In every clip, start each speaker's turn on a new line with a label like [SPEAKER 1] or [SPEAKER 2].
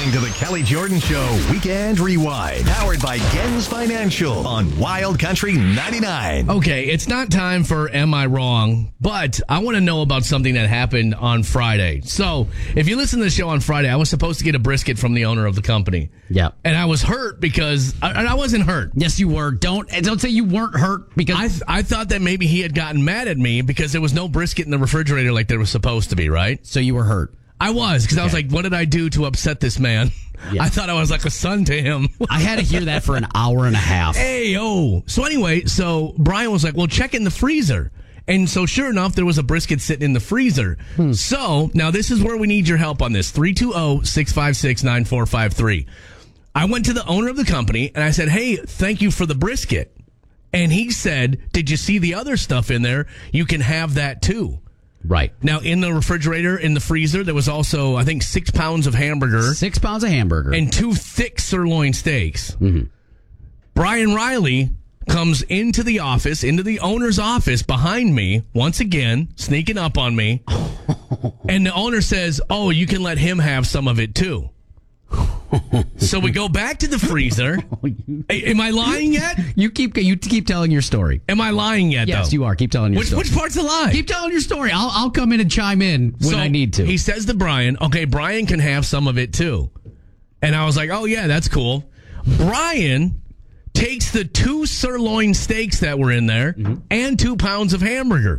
[SPEAKER 1] listening to the Kelly Jordan Show Weekend Rewind, powered by Gens Financial on Wild Country 99.
[SPEAKER 2] Okay, it's not time for Am I Wrong, but I want to know about something that happened on Friday. So, if you listen to the show on Friday, I was supposed to get a brisket from the owner of the company.
[SPEAKER 3] Yeah.
[SPEAKER 2] And I was hurt because I wasn't hurt.
[SPEAKER 3] Yes, you were. Don't say you weren't hurt because
[SPEAKER 2] I thought that maybe he had gotten mad at me because there was no brisket in the refrigerator like there was supposed to be, right?
[SPEAKER 3] So you were hurt.
[SPEAKER 2] I was, because I was like, what did I do to upset this man?
[SPEAKER 3] Yeah.
[SPEAKER 2] I thought I was like a son to him.
[SPEAKER 3] I had to hear that for an hour and a half.
[SPEAKER 2] Hey, oh. So anyway, so Brian was like, well, check in the freezer. And so sure enough, there was a brisket sitting in the freezer. So now this is where we need your help on this. 320-656-9453. I went to the owner of the company and I said, hey, thank you for the brisket. And he said, did you see the other stuff in there? You can have that too.
[SPEAKER 3] Right.
[SPEAKER 2] Now, in the refrigerator, in the freezer, there was also, I think, 6 pounds of hamburger.
[SPEAKER 3] 6 pounds of hamburger.
[SPEAKER 2] And 2 thick sirloin steaks.
[SPEAKER 3] Mm-hmm.
[SPEAKER 2] Brian Riley comes into the office, into the owner's office behind me, once again, sneaking up on me. And the owner says, oh, you can let him have some of it too. So we go back to the freezer. Am I lying yet?
[SPEAKER 3] You keep telling your story.
[SPEAKER 2] Am I lying yet,
[SPEAKER 3] Yes,
[SPEAKER 2] though?
[SPEAKER 3] you are. Keep telling your story.
[SPEAKER 2] Which part's a lie?
[SPEAKER 3] Keep telling your story. I'll come in and chime in when I need to.
[SPEAKER 2] He says to Brian, okay, Brian can have some of it too. And I was like, oh, yeah, that's cool. Brian takes the 2 sirloin steaks that were in there and 2 pounds of hamburger.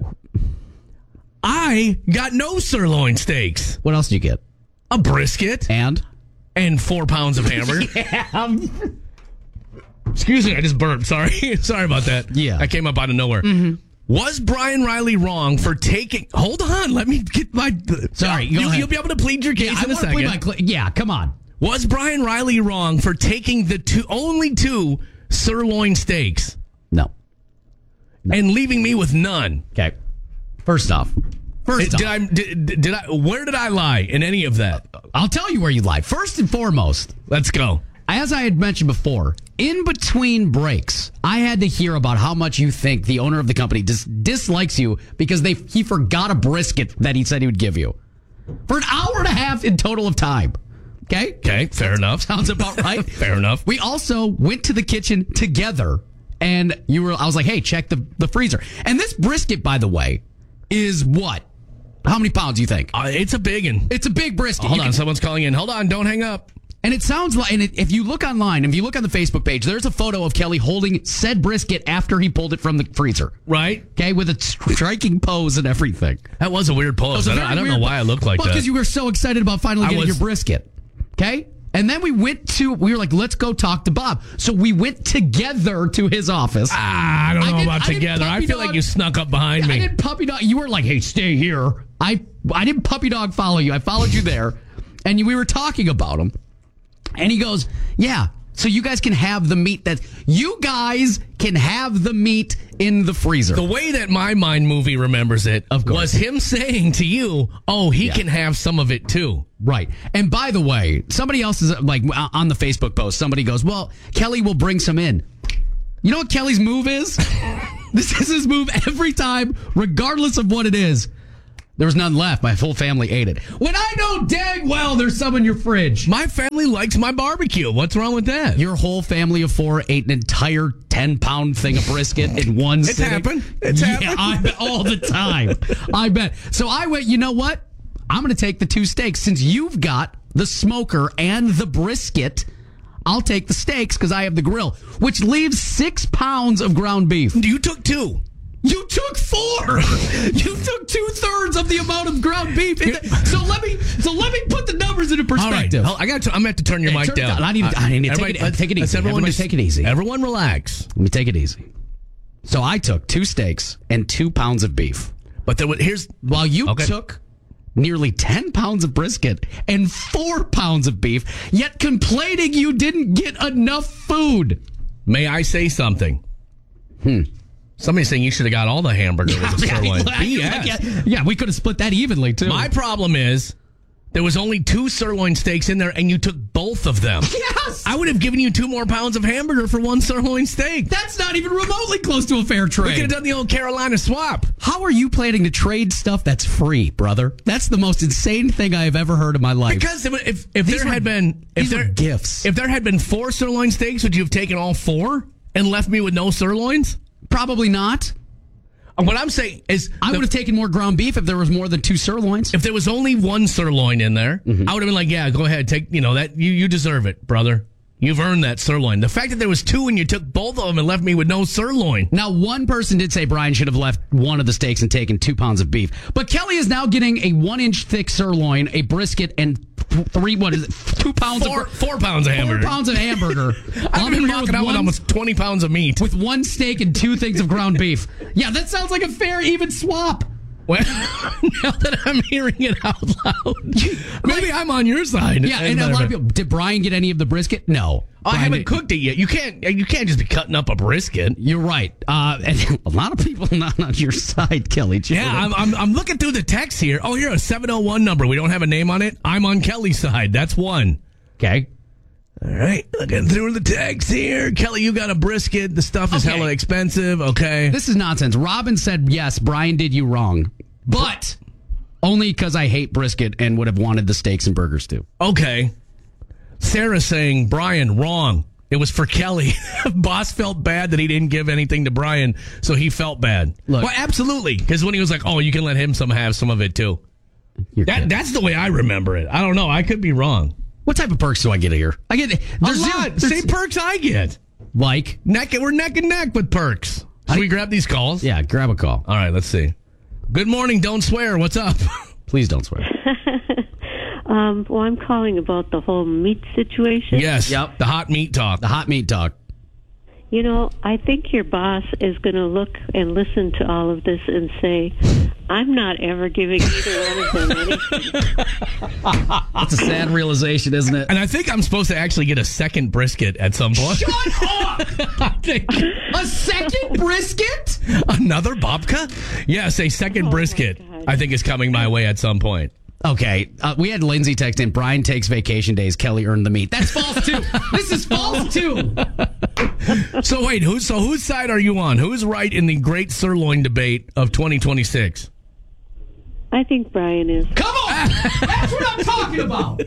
[SPEAKER 2] I got no sirloin steaks.
[SPEAKER 3] What else did you get?
[SPEAKER 2] A brisket.
[SPEAKER 3] And
[SPEAKER 2] 4 pounds of hamburger. Excuse me, I just burped. Sorry. Sorry about that.
[SPEAKER 3] Yeah.
[SPEAKER 2] That came up out of nowhere. Mm-hmm. Was Brian Riley wrong for taking... Hold on, let me get my...
[SPEAKER 3] Sorry, go ahead.
[SPEAKER 2] You'll be able to plead your case in a second.
[SPEAKER 3] Yeah, come on.
[SPEAKER 2] Was Brian Riley wrong for taking the only 2 sirloin steaks?
[SPEAKER 3] No.
[SPEAKER 2] And leaving me with none?
[SPEAKER 3] Okay. First off.
[SPEAKER 2] Did I? Where did I lie in any of that?
[SPEAKER 3] I'll tell you where you lie. First and foremost,
[SPEAKER 2] let's go.
[SPEAKER 3] As I had mentioned before, in between breaks, I had to hear about how much you think the owner of the company dislikes you because he forgot a brisket that he said he would give you for an hour and a half in total of time. Okay?
[SPEAKER 2] Okay, fair enough.
[SPEAKER 3] Sounds about right.
[SPEAKER 2] Fair enough.
[SPEAKER 3] We also went to the kitchen together, and I was like, hey, check the freezer. And this brisket, by the way, is what? How many pounds do you think?
[SPEAKER 2] It's a big one.
[SPEAKER 3] It's a big brisket.
[SPEAKER 2] Hold on, someone's calling in. Hold on, don't hang up.
[SPEAKER 3] And it sounds like, and if you look online, if you look on the Facebook page, there's a photo of Kelly holding said brisket after he pulled it from the freezer.
[SPEAKER 2] Right.
[SPEAKER 3] Okay, with a striking pose and everything.
[SPEAKER 2] That was a weird pose. I don't know why I looked like that.
[SPEAKER 3] Because you were so excited about finally getting your brisket. Okay? And then we were like, let's go talk to Bob. So we went together to his office.
[SPEAKER 2] I don't know about together. I feel like you snuck up behind me.
[SPEAKER 3] I didn't puppy dog. You were like, hey, stay here. I didn't puppy dog follow you. I followed you there. And we were talking about him. And he goes, yeah, so you guys can have the meat in the freezer.
[SPEAKER 2] The way that my mind movie remembers it was him saying to you, oh, he can have some of it too.
[SPEAKER 3] Right. And by the way, somebody else is like on the Facebook post, somebody goes, well, Kelly will bring some in. You know what Kelly's move is? This is his move every time, regardless of what it is. There was none left. My whole family ate it. When I know dang well there's some in your fridge.
[SPEAKER 2] My family likes my barbecue. What's wrong with that?
[SPEAKER 3] Your whole family of 4 ate an entire 10-pound thing of brisket in one sitting.
[SPEAKER 2] It's happened.
[SPEAKER 3] I bet all the time. I bet. So I went, you know what? I'm going to take the 2 steaks. Since you've got the smoker and the brisket, I'll take the steaks because I have the grill, which leaves 6 pounds of ground beef.
[SPEAKER 2] You took 2.
[SPEAKER 3] You took 4. You took 2/3 of the amount of ground beef. So let me put the numbers into perspective.
[SPEAKER 2] All right. I'm going to turn your mic down.
[SPEAKER 3] I need to take it easy. Everybody take it easy.
[SPEAKER 2] Everyone relax.
[SPEAKER 3] Let me take it easy. So I took 2 steaks and 2 pounds of beef.
[SPEAKER 2] But
[SPEAKER 3] while you took nearly 10 pounds of brisket and 4 pounds of beef, yet complaining you didn't get enough food.
[SPEAKER 2] May I say something? Somebody's saying you should have got all the hamburger with the sirloin.
[SPEAKER 3] Yeah, we could have split that evenly, too.
[SPEAKER 2] My problem is there was only 2 sirloin steaks in there, and you took both both of them.
[SPEAKER 3] Yes.
[SPEAKER 2] I would have given you 2 more pounds of hamburger for 1 sirloin steak.
[SPEAKER 3] That's not even remotely close to a fair
[SPEAKER 2] We could
[SPEAKER 3] trade.
[SPEAKER 2] have done the old Carolina swap.
[SPEAKER 3] How are you planning to trade stuff that's free, brother? That's the most insane thing I have ever heard in my life.
[SPEAKER 2] Because if there had been
[SPEAKER 3] gifts.
[SPEAKER 2] If there had been 4 sirloin steaks, would you have taken all 4 and left me with no sirloins?
[SPEAKER 3] Probably not.
[SPEAKER 2] What I'm saying is,
[SPEAKER 3] I would have taken more ground beef if there was more than 2 sirloins.
[SPEAKER 2] if there was only 1 sirloin in there,
[SPEAKER 3] Mm-hmm.
[SPEAKER 2] I would have been like, yeah, go ahead, take that you deserve it, brother. You've earned that sirloin. The fact that there was 2 and you took both of them and left me with no sirloin.
[SPEAKER 3] Now, one person did say Brian should have left one of the steaks and taken 2 pounds of beef. But Kelly is now getting a 1-inch thick sirloin, a brisket, and 2 pounds of
[SPEAKER 2] 4 pounds of hamburger.
[SPEAKER 3] 4 pounds of hamburger.
[SPEAKER 2] I've been walking out with almost 20 pounds of meat.
[SPEAKER 3] with 1 steak and 2 things of ground beef. Yeah, that sounds like a fair, even swap.
[SPEAKER 2] Well, now that I'm hearing it out loud, maybe I'm on your side.
[SPEAKER 3] Yeah, and a lot of people. Did Brian get any of the brisket? No.
[SPEAKER 2] I
[SPEAKER 3] Brian
[SPEAKER 2] haven't
[SPEAKER 3] did-
[SPEAKER 2] cooked it yet. You can't just be cutting up a brisket.
[SPEAKER 3] You're right. And a lot of people not on your side, Kelly.
[SPEAKER 2] Yeah, I'm looking through the text here. Oh, here, a 701 number. We don't have a name on it. I'm on Kelly's side. That's one.
[SPEAKER 3] Okay.
[SPEAKER 2] All right, looking through the text here. Kelly, you got a brisket. The stuff is
[SPEAKER 3] Okay.
[SPEAKER 2] hella expensive. Okay.
[SPEAKER 3] This is nonsense. Robin said, yes, Brian did you wrong. But only because I hate brisket and would have wanted the steaks and burgers too.
[SPEAKER 2] Okay. Sarah saying, Brian, wrong. It was for Kelly. Boss felt bad that he didn't give anything to Brian, so he felt bad.
[SPEAKER 3] Look.
[SPEAKER 2] Well, absolutely. Because when he was like, oh, you can let him have some of it too.
[SPEAKER 3] You're kidding.
[SPEAKER 2] That's the way I remember it. I don't know. I could be wrong.
[SPEAKER 3] What type of perks do I get here? I get
[SPEAKER 2] A lot. Same perks I get.
[SPEAKER 3] Like,
[SPEAKER 2] We're neck and neck with perks. Should we grab these calls?
[SPEAKER 3] yeah, grab a call.
[SPEAKER 2] All right, let's see. Good morning. Don't swear. What's up?
[SPEAKER 3] Please don't swear.
[SPEAKER 4] Well, I'm calling about the whole meat situation.
[SPEAKER 2] Yes.
[SPEAKER 3] Yep.
[SPEAKER 2] The hot meat talk.
[SPEAKER 3] The hot meat talk.
[SPEAKER 4] You know, I think your boss is going to look and listen to all of this and say, I'm not ever giving either one of them anything.
[SPEAKER 3] That's a sad realization, isn't it?
[SPEAKER 2] And I think I'm supposed to actually get a second brisket at some point.
[SPEAKER 3] Shut up!
[SPEAKER 2] I think
[SPEAKER 3] A second brisket?
[SPEAKER 2] another babka? Yes, a second brisket.
[SPEAKER 4] God.
[SPEAKER 2] I think is coming my way at some point.
[SPEAKER 3] Okay, we had Lindsay text in, Brian takes vacation days, Kelly earned the meat. That's false, too. This is false, too.
[SPEAKER 2] So wait, whose side are you on? Who's right in the great sirloin debate of 2026?
[SPEAKER 4] I think Brian is.
[SPEAKER 3] Come on! That's what I'm talking about!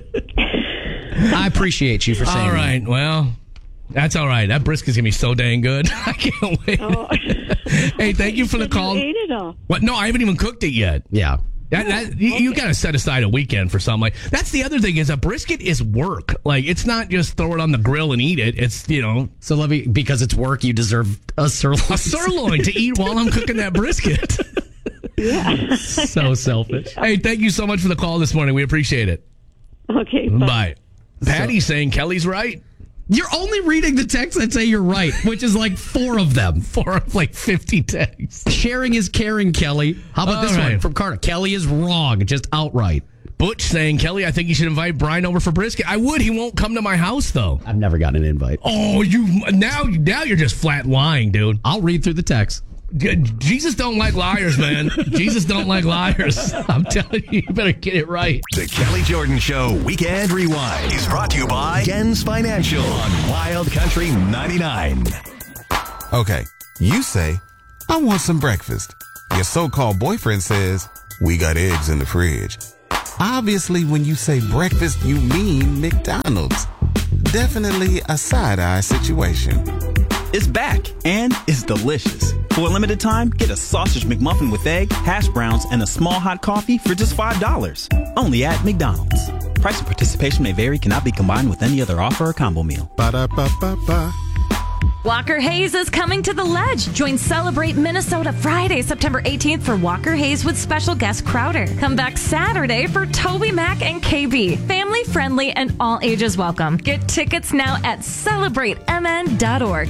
[SPEAKER 3] I appreciate you for saying
[SPEAKER 2] All right, well, that's all right. That brisket's going to be so dang good. I can't wait.
[SPEAKER 4] Oh.
[SPEAKER 2] Hey, thank you for the call.
[SPEAKER 4] You ate it all.
[SPEAKER 2] What? No, I haven't even cooked it yet.
[SPEAKER 3] that. Yeah.
[SPEAKER 2] You got to set aside a weekend for something like that's the other thing is a brisket is work. Like it's not just throw it on the grill and eat it. It's
[SPEAKER 3] So let me, because it's work, you deserve a sirloin.
[SPEAKER 2] a sirloin to eat while I'm cooking that brisket.
[SPEAKER 4] Yeah.
[SPEAKER 3] So selfish.
[SPEAKER 2] Hey, thank you so much for the call this morning. We appreciate it.
[SPEAKER 4] Okay. Bye.
[SPEAKER 2] Bye. Patty's saying Kelly's right.
[SPEAKER 3] You're only reading the texts that say you're right, which is like 4 of them.
[SPEAKER 2] For like 50 texts.
[SPEAKER 3] Sharing is caring, Kelly. How about
[SPEAKER 2] All
[SPEAKER 3] this one
[SPEAKER 2] right.
[SPEAKER 3] from Carter? Kelly is wrong, just outright.
[SPEAKER 2] Butch saying, Kelly, I think you should invite Brian over for brisket. I would. He won't come to my house, though.
[SPEAKER 3] I've never gotten an invite.
[SPEAKER 2] Oh, now you're just flat lying, dude.
[SPEAKER 3] I'll read through the text.
[SPEAKER 2] Jesus don't like liars, man. Jesus don't like liars. I'm telling you, you better get it right.
[SPEAKER 1] The Kelly Jordan Show Weekend Rewind is brought to you by Gens Financial on Wild Country 99.
[SPEAKER 5] Okay, you say, I want some breakfast. Your so-called boyfriend says, we got eggs in the fridge. Obviously, when you say breakfast, you mean McDonald's. Definitely a side-eye situation.
[SPEAKER 6] It's back, and it's delicious. For a limited time, get a sausage McMuffin with egg, hash browns, and a small hot coffee for just $5. Only at McDonald's. Price and participation may vary, cannot be combined with any other offer or combo meal.
[SPEAKER 5] Ba-da-ba-ba-ba.
[SPEAKER 7] Walker Hayes is coming to the Ledge. Join Celebrate Minnesota Friday, September 18th for Walker Hayes with special guest Crowder. Come back Saturday for Toby Mac and KB. Family friendly and all ages welcome. Get tickets now at celebratemn.org.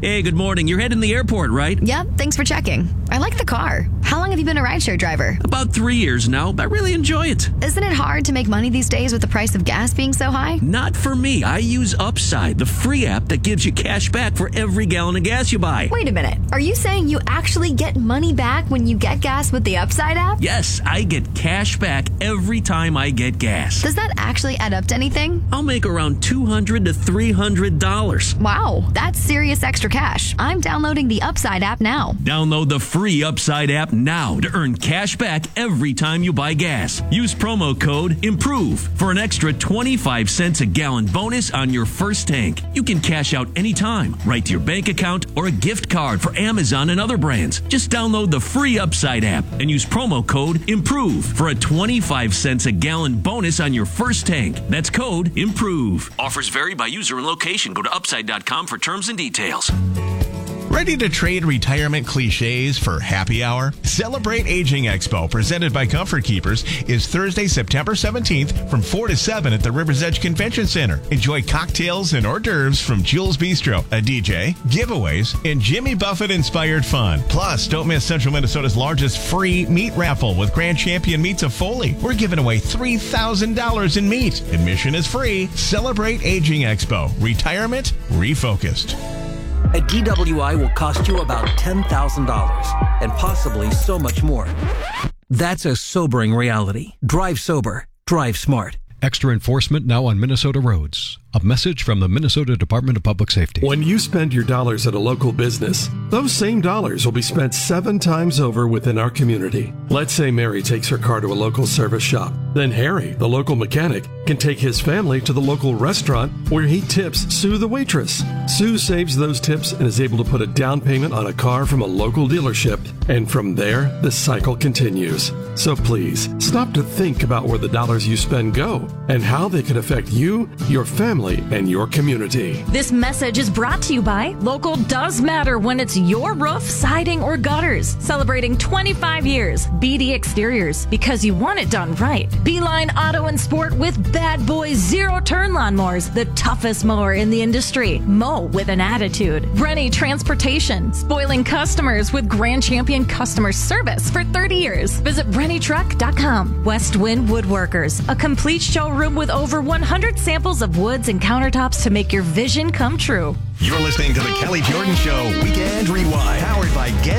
[SPEAKER 8] Hey, good morning. You're heading to the airport, right?
[SPEAKER 9] Yep, thanks for checking. I like the car. How long have you been a rideshare driver?
[SPEAKER 8] About 3 years now. I really enjoy it.
[SPEAKER 9] Isn't it hard to make money these days with the price of gas being so high?
[SPEAKER 8] Not for me. I use Upside, the free app that gives you cash back for every gallon of gas you buy.
[SPEAKER 9] Wait a minute. Are you saying you actually get money back when you get gas with the Upside app?
[SPEAKER 8] Yes, I get cash back every time I get gas.
[SPEAKER 9] Does that actually add up to anything?
[SPEAKER 8] I'll make around $200 to $300.
[SPEAKER 9] Wow, that's serious extra cash. I'm downloading the Upside app now.
[SPEAKER 8] Download the free Upside app now to earn cash back every time you buy gas. Use promo code IMPROVE for an extra 25 cents a gallon bonus on your first tank. You can cash out anytime, right to your bank account or a gift card for Amazon and other brands. Just download the free Upside app and use promo code IMPROVE for a 25 cents a gallon bonus on your first tank. That's code IMPROVE. Offers vary by user and location. Go to upside.com for terms and details.
[SPEAKER 1] Ready to trade retirement cliches for happy hour? Celebrate Aging Expo, presented by Comfort Keepers, is Thursday, September 17th from 4 to 7 at the River's Edge Convention Center. Enjoy cocktails and hors d'oeuvres from Jules Bistro, a DJ, giveaways, and Jimmy Buffett-inspired fun. Plus, don't miss Central Minnesota's largest free meat raffle with Grand Champion Meats of Foley. We're giving away $3,000 in meat. Admission is free. Celebrate Aging Expo. Retirement refocused.
[SPEAKER 10] A DWI will cost you about $10,000 and possibly so much more. That's a sobering reality. Drive sober. Drive smart.
[SPEAKER 11] Extra enforcement now on Minnesota roads. A message from the Minnesota Department of Public Safety.
[SPEAKER 12] When you spend your dollars at a local business, those same dollars will be spent 7 times over within our community. Let's say Mary takes her car to a local service shop. Then Harry, the local mechanic, can take his family to the local restaurant where he tips Sue the waitress. Sue saves those tips and is able to put a down payment on a car from a local dealership. And from there, the cycle continues. So please, stop to think about where the dollars you spend go and how they can affect you, your family, and your community.
[SPEAKER 7] This message is brought to you by Local Does Matter when it's your roof, siding, or gutters. Celebrating 25 years. BD Exteriors, because you want it done right. Beeline Auto and Sport with Bad Boy zero-turn lawnmowers, the toughest mower in the industry. Mow with an attitude. Rennie Transportation, spoiling customers with Grand Champion customer service for 30 years. Visit RennieTruck.com. West Wind Woodworkers, a complete showroom with over 100 samples of woods and countertops to make your vision come true.
[SPEAKER 1] You're listening to the Kelly Jordan Show Weekend Rewind, powered by